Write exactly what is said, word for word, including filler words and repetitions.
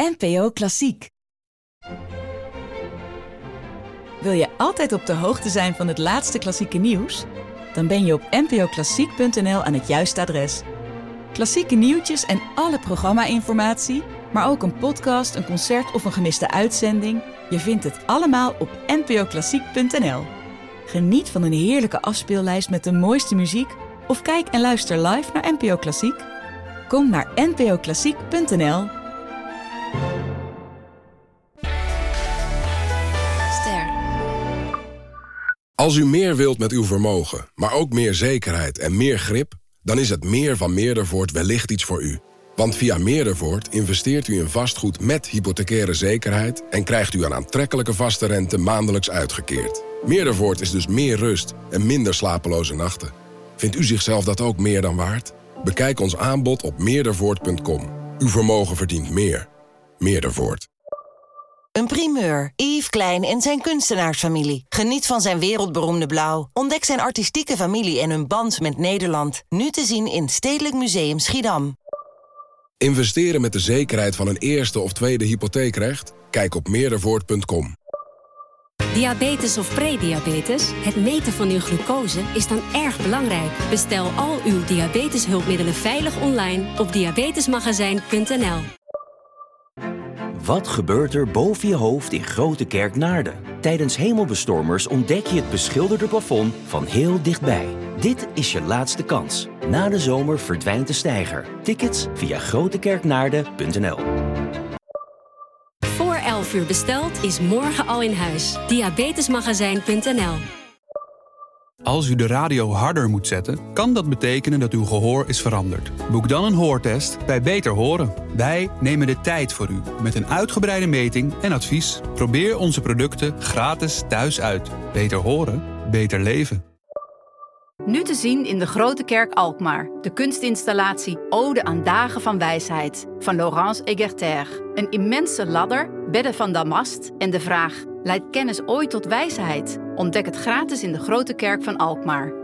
N P O Klassiek. Wil je altijd op de hoogte zijn van het laatste klassieke nieuws? Dan ben je op n p o klassiek punt n l aan het juiste adres. Klassieke nieuwtjes en alle programma-informatie, maar ook een podcast, een concert of een gemiste uitzending. Je vindt het allemaal op n p o klassiek punt n l. Geniet van een heerlijke afspeellijst met de mooiste muziek of kijk en luister live naar N P O Klassiek. Kom naar n p o klassiek punt n l. Ster. Als u meer wilt met uw vermogen, maar ook meer zekerheid en meer grip, dan is het meer van Meerdervoort wellicht iets voor u. Want via Meerdervoort investeert u in vastgoed met hypothecaire zekerheid en krijgt u een aantrekkelijke vaste rente maandelijks uitgekeerd. Meerdervoort is dus meer rust en minder slapeloze nachten. Vindt u zichzelf dat ook meer dan waard? Bekijk ons aanbod op meerdervoort punt com. Uw vermogen verdient meer. Meerdervoort. Een primeur. Yves Klein en zijn kunstenaarsfamilie. Geniet van zijn wereldberoemde blauw. Ontdek zijn artistieke familie en hun band met Nederland. Nu te zien in Stedelijk Museum Schiedam. Investeren met de zekerheid van een eerste of tweede hypotheekrecht? Kijk op meerdervoort punt com. Diabetes of prediabetes? Het meten van uw glucose is dan erg belangrijk. Bestel al uw diabeteshulpmiddelen veilig online op diabetesmagazijn punt n l. Wat gebeurt er boven je hoofd in Grote Kerk Naarden? Tijdens hemelbestormers ontdek je het beschilderde plafond van heel dichtbij. Dit is je laatste kans. Na de zomer verdwijnt de steiger. Tickets via grotekerknaarden punt n l. Voor elf uur besteld is morgen al in huis. diabetesmagazijn punt n l. Als u de radio harder moet zetten, kan dat betekenen dat uw gehoor is veranderd. Boek dan een hoortest bij Beter Horen. Wij nemen de tijd voor u met een uitgebreide meting en advies. Probeer onze producten gratis thuis uit. Beter horen, beter leven. Nu te zien in de Grote Kerk Alkmaar. De kunstinstallatie Ode aan Dagen van Wijsheid van Laurence Egerter. Een immense ladder, bedden van damast en de vraag: leidt kennis ooit tot wijsheid? Ontdek het gratis in de Grote Kerk van Alkmaar.